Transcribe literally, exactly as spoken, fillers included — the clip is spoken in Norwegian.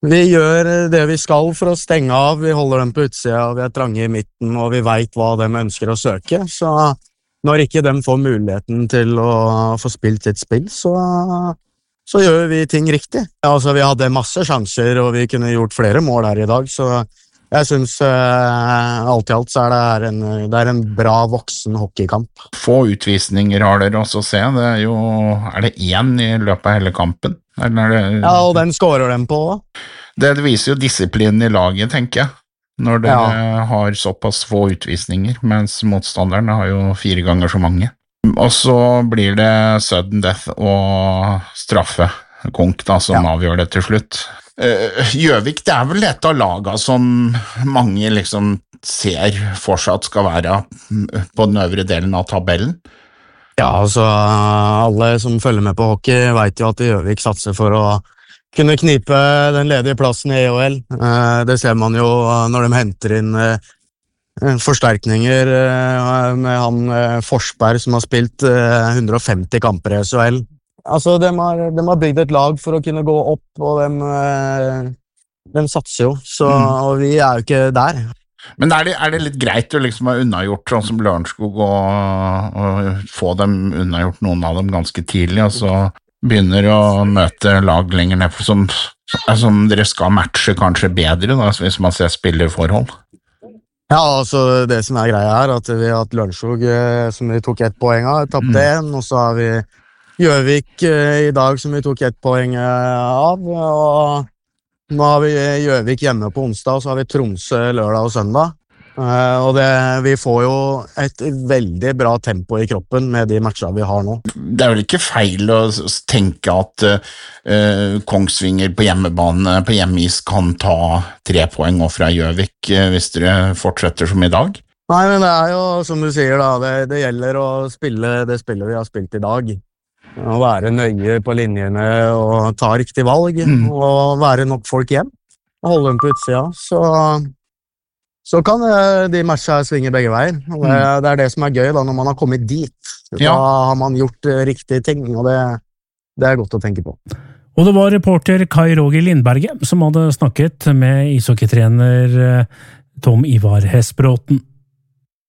Vi gjør det vi skal for å stenge av, vi holder dem på utsida, vi er trange i midten, og vi vet hva de ønsker å søke, så når ikke de får muligheten til å få spilt sitt spill, så, så gjør vi ting riktig. Altså, vi hadde masse sjanser, og vi kunne gjort flere mål her i dag, så jeg synes uh, alt i alt så er det, her en, det er en bra voksen hockeykamp. Få utvisninger har dere også å se, det er jo, er det én i løpet av hele kampen? Eller er det... Ja, og den skårer dem på. Det viser jo disiplinen i laget, tenker jeg, når dere ja. har såpass få utvisninger, mens motstanderne har jo fire ganger så mange. Og så blir det sudden death og straffe, konk da, som ja. avgjør det til slutt. Gjøvik, det er vel et av laga som mange liksom ser fortsatt skal være på den øvre delen av tabellen. Ja, altså alle som følger med på hockey vet jo at Gjøvik satser for å kunne knipe den ledige plassen i E H L. Det ser man jo når de henter inn forsterkninger med han Forsberg som har spilt hundre og femti kamper i S H L. Altså, de har, de har bygd et lag for å kunne gå opp, og de, de satser jo, så, og vi er jo ikke der. Men er det, er det litt greit å liksom ha unnagjort sånn som Lørenskog og, og få dem unnagjort noen av dem ganske tidlig, og så begynner å møte lag lenger ned som, som dere skal matche kanskje bedre da, hvis man ser spillerforhold? Ja, altså det som er greia her, at vi har hatt Lørenskog som vi tok ett poeng av, tappte mm. en, og så har vi Gjøvik i dag som vi tok ett poeng av, og nå har vi Gjøvik hjemme på onsdag, og så har vi Tromsø lørdag og søndag. Uh, og det, vi får jo et veldig bra tempo i kroppen med de matchene vi har nå. Det er vel ikke feil å tenke at uh, Kongsvinger på hjemmebane, på hjemmeis kan ta tre poeng og fra Gjøvik uh, hvis dere fortsetter som i dag? Nei, men det er jo som du sier da, det, det gjelder å spille det spillet vi har spilt i dag. Å være nøye på linjene og ta riktig valg, mm. og være nok folk hjem, og holde dem på utsida, så, så kan de matchene svinge begge veier. Og det, det er det som er gøy da, når man har kommet dit. Da ja. har man gjort riktige ting, og det, det er godt å tenke på. Og det var reporter Kai Roger Lindberget som hadde snakket med ishockeytrener Tom Ivar Hesbråten.